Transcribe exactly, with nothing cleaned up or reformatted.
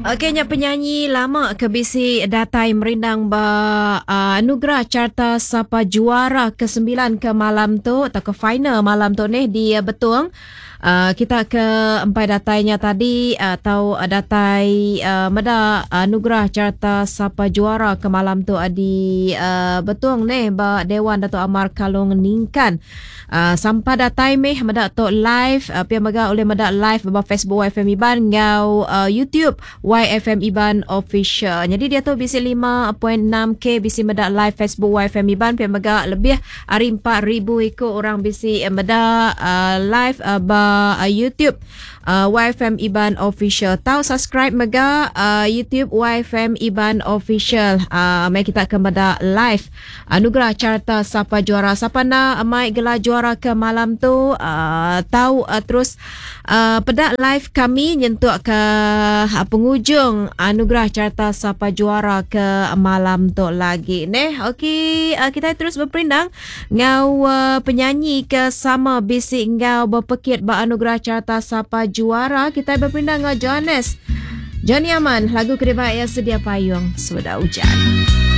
Okeynya penyanyi lama ke bisi datai merindang ba uh, anugerah Carta Sapa Juara ke sembilan ke malam tu atau ke final malam tu ni di uh, Betung. Uh, kita ke empat datainya tadi atau uh, datai uh, meda anugerah Carta Sapa Juara ke malam tu di uh, Betung ni ba Dewan Datuk Amar Kalung Ningkan. Uh, sampai datai meh meda to live uh, pia maga oleh meda live ba Facebook Y F M Iban ngau uh, YouTube Y F M Iban Official. Jadi dia tu bisi lima perpuluhan enam K bisi meda live Facebook Y F M Iban pia maga lebih hari empat ribu ikut orang bisi meda uh, live uh, ba uh, YouTube uh, Y F M Iban Official. Tahu subscribe mega uh, YouTube Y F M Iban Official. Uh, mai kita ke meda live anugerah Carta Sapa Juara. Siapa na mai gelar juara ke malam tu uh, tahu uh, terus uh, pedak live kami nyentuk ke uh, penghujung anugerah Carta Sapa Juara ke malam tu lagi neh. Okey, uh, kita terus berperindang ngau uh, penyanyi ke sama bisi ngau berpekit ba anugerah Carta Sapa Juara. Kita berpindang ngau Johannes Johnny Aman, lagu kedua yang sedia payung sudah hujan.